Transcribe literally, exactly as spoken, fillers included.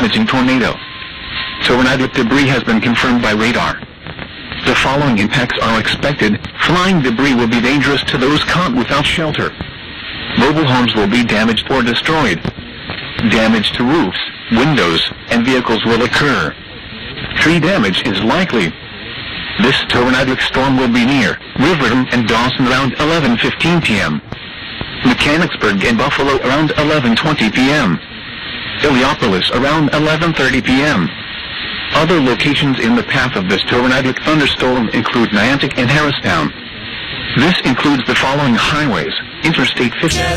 damaging tornado. Tornadic debris has been confirmed by radar. The following impacts are expected. Flying debris will be dangerous to those caught without shelter. Mobile homes will be damaged or destroyed. Damage to roofs, windows, and vehicles will occur. Tree damage is likely. This tornadic storm will be near Riverton and Dawson around eleven fifteen p m Mechanicsburg and Buffalo around eleven twenty p m Illiopolis around eleven thirty p m Other locations in the path of this tornadic thunderstorm include Niantic and Harristown. This includes the following highways: Interstate fifty.